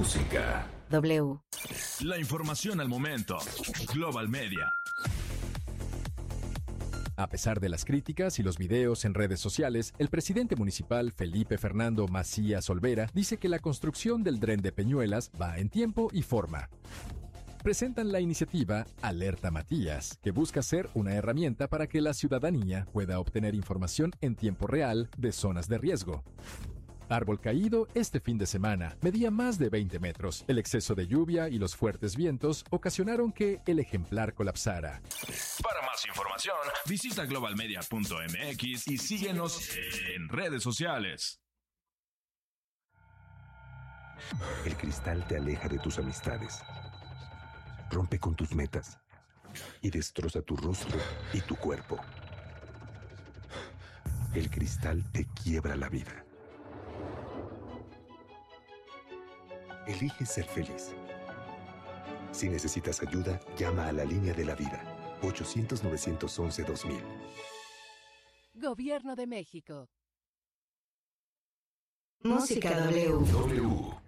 Música. W. La información al momento. Global Media. A pesar de las críticas y los videos en redes sociales, el presidente municipal Felipe Fernando Macías Olvera dice que la construcción del Dren de Peñuelas va en tiempo y forma. Presentan la iniciativa Alerta Matías, que busca ser una herramienta para que la ciudadanía pueda obtener información en tiempo real de zonas de riesgo. Árbol caído este fin de semana medía más de 20 metros. El exceso de lluvia y los fuertes vientos ocasionaron que el ejemplar colapsara. Para más información, visita globalmedia.mx y síguenos en redes sociales. El cristal te aleja de tus amistades, rompe con tus metas y destroza tu rostro y tu cuerpo. El cristal te quiebra la vida. Elige ser feliz. Si necesitas ayuda, llama a la línea de la vida, 800-911-2000. Gobierno de México. Música W. W.